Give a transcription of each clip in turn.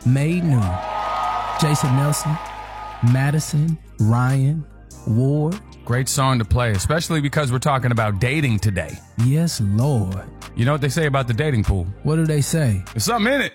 made new. Jason Nelson, Madison, Ryan, Ward. Great song to play, especially because we're talking about dating today. Yes, Lord. You know what they say about the dating pool? What do they say? There's something in it.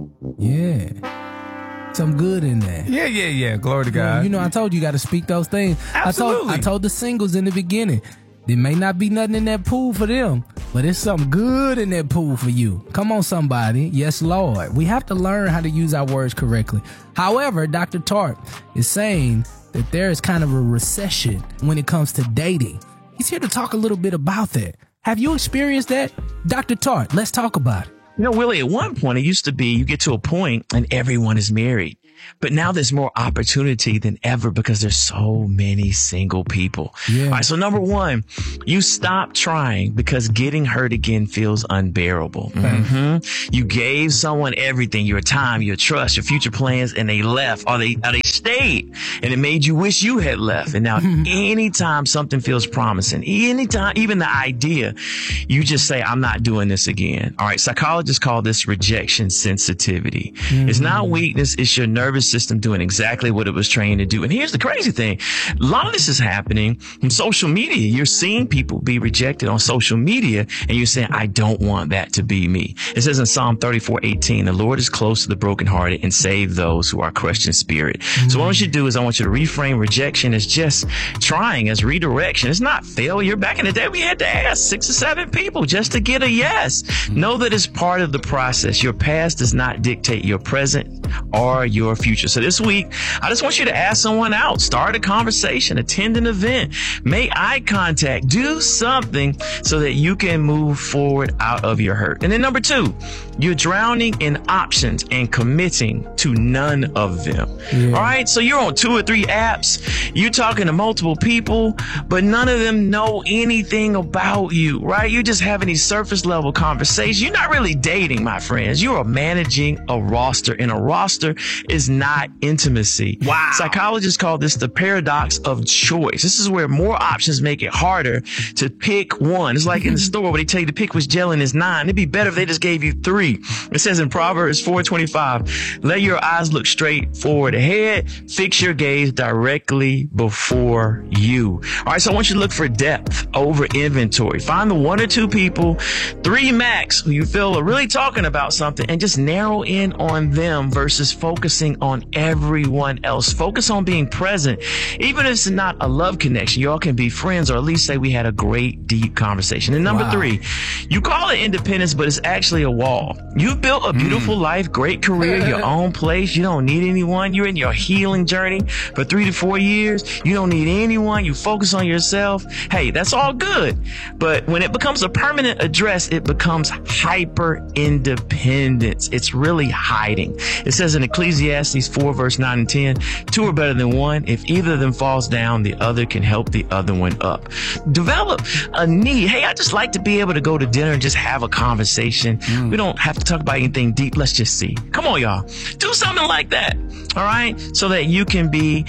Yeah. Some good in there. Yeah. Glory to God. You know, I told you got to speak those things. Absolutely. I told the singles in the beginning, there may not be nothing in that pool for them, but it's something good in that pool for you. Come on, somebody. Yes, Lord. We have to learn how to use our words correctly. However, Dr. Tart is saying that there is kind of a recession when it comes to dating. He's here to talk a little bit about that. Have you experienced that? Dr. Tart, let's talk about it. You know, Willie, at one point it used to be you get to a point and everyone is married. But now there's more opportunity than ever because there's so many single people. Yeah. All right, so number one, you stop trying because getting hurt again feels unbearable. Mm-hmm. You gave someone everything, your time, your trust, your future plans, and they left or they stayed, and it made you wish you had left. And now anytime something feels promising, anytime, even the idea, you just say, I'm not doing this again. All right, psychologists call this rejection sensitivity. It's not weakness, it's your nervous system doing exactly what it was trained to do. And here's the crazy thing. A lot of this is happening in social media. You're seeing people be rejected on social media and you're saying, I don't want that to be me. It says in Psalm 34:18, the Lord is close to the brokenhearted and save those who are crushed in spirit. So what I want you to do is I want you to reframe rejection as just trying, as redirection. It's not failure. Back in the day, we had to ask 6 or 7 people just to get a yes. Know that it's part of the process. Your past does not dictate your present or your future. So this week, I just want you to ask someone out, start a conversation, attend an event, make eye contact, do something so that you can move forward out of your hurt. And then number 2, you're drowning in options and committing to none of them. Yeah. All right. So you're on 2 or 3 apps. You're talking to multiple people, but none of them know anything about you, right? You're just having these surface level conversations. You're not really dating, my friends. You are managing a roster, and a roster is not intimacy. Wow. Psychologists call this the paradox of choice. This is where more options make it harder to pick one. It's like in the store where they tell you to pick which jelly is 9. It'd be better if they just gave you 3. It says in Proverbs 4:25, let your eyes look straight forward ahead. Fix your gaze directly before you. All right. So I want you to look for depth over inventory. Find the 1 or 2 people, 3 max, who you feel are really talking about something, and just narrow in on them versus focusing on everyone else. Focus on being present. Even if it's not a love connection, y'all can be friends, or at least say we had a great, deep conversation. And number 3, you call it independence, but it's actually a wall. You've built a beautiful life, great career, your own place. You don't need anyone. You're in your healing journey for 3 to 4 years. You don't need anyone. You focus on yourself. Hey, that's all good. But when it becomes a permanent address, it becomes hyper independence. It's really hiding. It says in Ecclesiastes 4 verse 9 and 10, 2 are better than 1. If either of them falls down, the other can help the other one up. Develop a need. Hey, I just like to be able to go to dinner and just have a conversation. We don't have to talk about anything deep. Let's just see. Come on, y'all. Do something like that. All right. So that you can be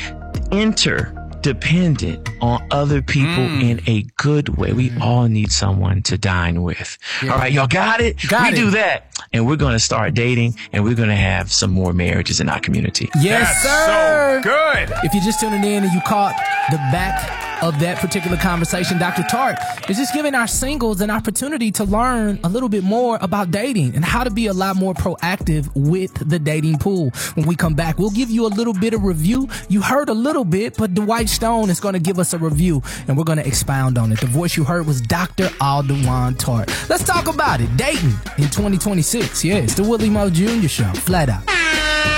interdependent on other people in a good way. We all need someone to dine with. Yeah. All right. Y'all got it? We do that. And we're going to start dating, and we're going to have some more marriages in our community. Yes, sir. So good. If you're just tuning in and you caught the back of that particular conversation, Dr. Tart is just giving our singles an opportunity to learn a little bit more about dating and how to be a lot more proactive with the dating pool. When we come back, we'll give you a little bit of review. You heard a little bit, but Dwight Stone is going to give us a review, and we're going to expound on it. The voice you heard was Dr. Aldewan Tart. Let's talk about it. Dating in 2026. Yeah, it's the Willie Moe Jr. Show. Flat out.